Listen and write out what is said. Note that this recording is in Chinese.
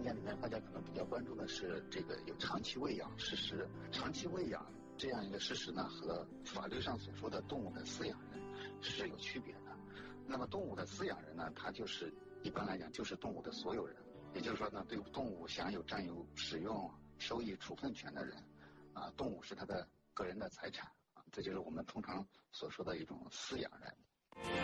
件里面，大家可能比较关注的是这个有长期喂养事实。长期喂养这样一个事实呢，和法律上所说的动物的饲养人是有区别的。那么动物的饲养人呢，他就是一般来讲就是动物的所有人，也就是说呢，对动物享有占有、使用、收益、处分权的人，动物是他的个人的财产，这就是我们通常所说的一种饲养人。